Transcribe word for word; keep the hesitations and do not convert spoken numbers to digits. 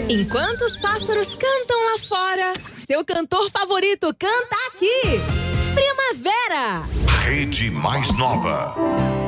Enquanto os pássaros cantam lá fora, seu cantor favorito canta aqui. Primavera. Rede Mais Nova.